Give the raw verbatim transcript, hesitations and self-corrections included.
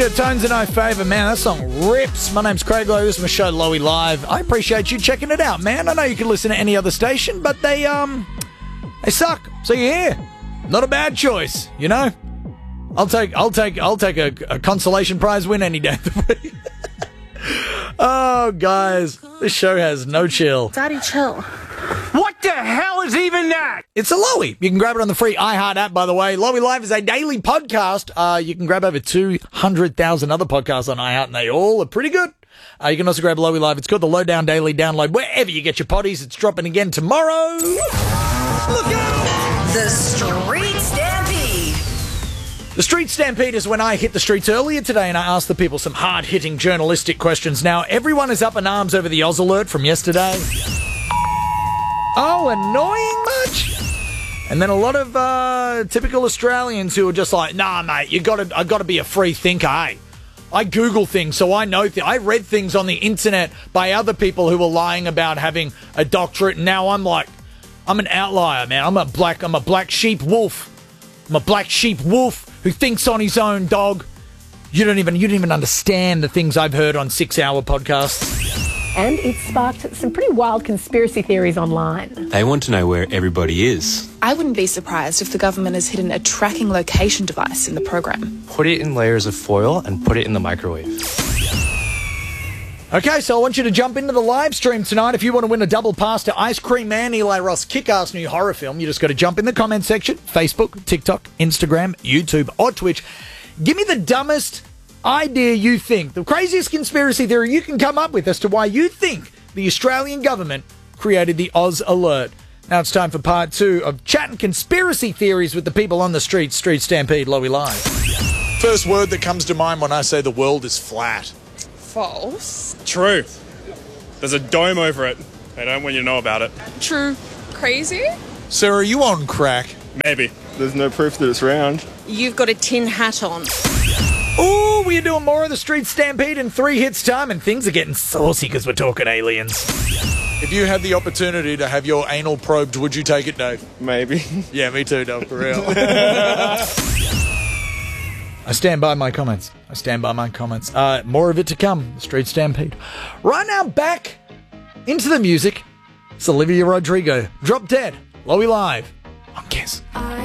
Tones and I favour, man, that song rips. My name's Craig Lowe, this is my show Lowy Live. I appreciate you checking it out, man. I know you can listen to any other station, but they, um, they suck. So you're here. Not a bad choice, you know? I'll take, I'll take, I'll take a, a consolation prize win any day of the week. Oh, guys, this show has no chill. Daddy, chill. What the hell is even that? It's a Lowy. You can grab it on the free iHeart app, by the way. Lowy Live is a daily podcast. Uh, you can grab over two hundred thousand other podcasts on iHeart, and they all are pretty good. Uh, you can also grab Lowy Live. It's called the Lowdown Daily Download. Wherever you get your potties, it's dropping again tomorrow. Look out! The Street Stampede. The Street Stampede is when I hit the streets earlier today and I asked the people some hard-hitting journalistic questions. Now, everyone is up in arms over the Oz alert from yesterday. Oh, annoying much? And then a lot of uh, typical Australians who are just like, nah, mate, you got to, I got to be a free thinker, hey. I Google things, so I know things. I read things on the internet by other people who were lying about having a doctorate, and now I'm like, I'm an outlier, man. I'm a black, I'm a black sheep wolf. I'm a black sheep wolf who thinks on his own, dog. You don't even, you don't even understand the things I've heard on six-hour podcasts. And it sparked some pretty wild conspiracy theories online. They want to know where everybody is. I wouldn't be surprised if the government has hidden a tracking location device in the program. Put it in layers of foil and put it in the microwave. Okay, so I want you to jump into the live stream tonight. If you want to win a double pass to Ice Cream Man, Eli Roth's kick-ass new horror film, you just got to jump in the comment section. Facebook, TikTok, Instagram, YouTube, or Twitch. Give me the dumbest idea you think, the craziest conspiracy theory you can come up with as to why you think the Australian government created the Oz alert. Now it's time for part two of chatting conspiracy theories with the people on the streets. Street Stampede, Lowy Live. First word that comes to mind when I say the world is flat. False. True. There's a dome over it. They don't want you to know about it. True. Crazy? Sir, are you on crack? Maybe. There's no proof that it's round. You've got a tin hat on. Ooh, we're doing more of the Street Stampede in three hits time, and things are getting saucy because we're talking aliens. If you had the opportunity to have your anal probed, would you take it, Dave? Maybe. Yeah, me too, Dave, for real. I stand by my comments. I stand by my comments. Uh, more of it to come. The Street Stampede. Right now, back into the music. It's Olivia Rodrigo. Drop Dead. Lowy Live on Kiss.